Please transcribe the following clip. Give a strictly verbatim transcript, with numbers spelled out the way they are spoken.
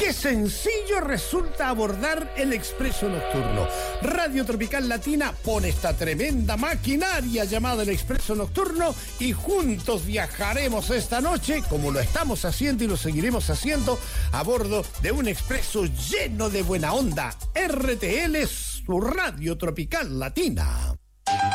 Qué sencillo resulta abordar el Expreso Nocturno. Radio Tropical Latina pone esta tremenda maquinaria llamada el Expreso Nocturno y juntos viajaremos esta noche, como lo estamos haciendo y lo seguiremos haciendo, a bordo de un expreso lleno de buena onda. R T L, su Radio Tropical Latina.